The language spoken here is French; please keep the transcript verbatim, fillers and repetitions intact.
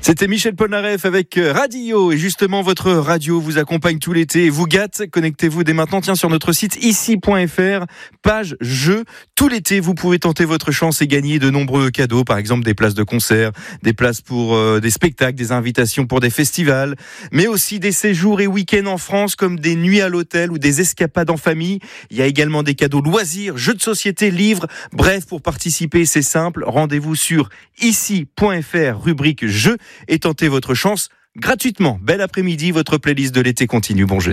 C'était Michel Polnareff avec Radio, et justement votre radio vous accompagne tout l'été et vous gâte. Connectez-vous dès maintenant, tiens, sur notre site ici point f r, page jeux. Tout l'été, vous pouvez tenter votre chance et gagner de nombreux cadeaux, par exemple des places de concert, des places pour euh, des spectacles, des invitations pour des festivals, mais aussi des séjours et week-ends en France comme des nuits à l'hôtel ou des escapades en famille. Il y a également des cadeaux loisirs, jeux de société, livres. Bref, pour participer, c'est simple, rendez-vous sur ici point f r, rubrique jeux, et tentez votre chance gratuitement. Bel après-midi, votre playlist de l'été continue. Bon jeudi.